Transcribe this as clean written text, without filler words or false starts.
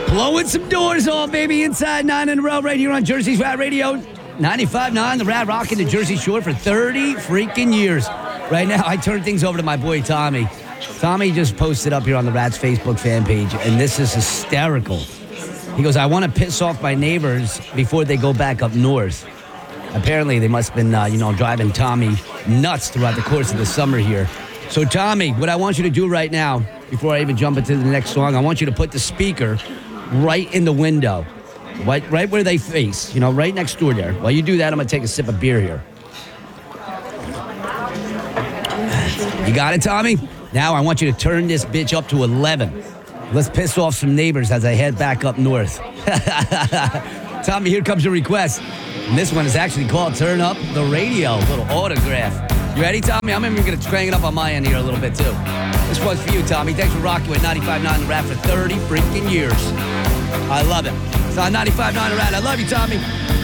Blowing some doors off, baby. Inside 9 in a row right here on Jersey's Rad Radio. 95.9, the Rad rocking the Jersey Shore for 30 freaking years. Right now, I turn things over to my boy, Tommy. Tommy just posted up here on the Rad's Facebook fan page, and this is hysterical. He goes, I want to piss off my neighbors before they go back up north. Apparently, they must have been, driving Tommy nuts throughout the course of the summer here. So, Tommy, what I want you to do right now, before I even jump into the next song, I want you to put the speaker right in the window, right where they face, right next door there. While you do that, I'm going to take a sip of beer here. You got it, Tommy? Now I want you to turn this bitch up to 11. Let's piss off some neighbors as I head back up north. Tommy, here comes your request. And this one is actually called Turn Up the Radio, a little autograph. You ready, Tommy? I'm even going to crank it up on my end here a little bit, too. This one's for you, Tommy. Thanks for rocking with 95.9 The Rad for 30 freaking years. I love it. It's on 95.9 The Rad. I love you, Tommy.